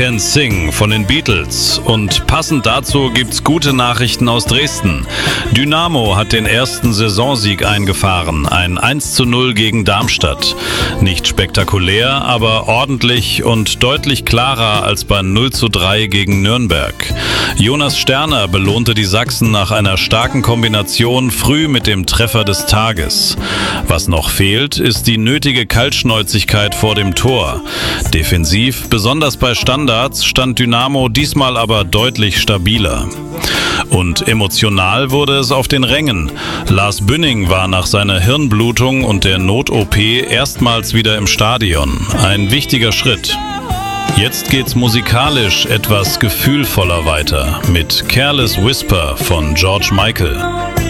Can Sing von den Beatles. Und passend dazu gibt's gute Nachrichten aus Dresden. Dynamo hat den ersten Saisonsieg eingefahren, ein 1:0 gegen Darmstadt. Nicht spektakulär, aber ordentlich und deutlich klarer als bei 0:3 gegen Nürnberg. Jonas Sterner belohnte die Sachsen nach einer starken Kombination früh mit dem Treffer des Tages. Was noch fehlt, ist die nötige Kaltschnäuzigkeit vor dem Tor. Defensiv, besonders bei Standards, stand Dynamo diesmal aber deutlich stabiler. Und emotional wurde es auf den Rängen. Lars Bünning war nach seiner Hirnblutung und der Not-OP erstmals wieder im Stadion. Ein wichtiger Schritt. Jetzt geht's musikalisch etwas gefühlvoller weiter mit Careless Whisper von George Michael.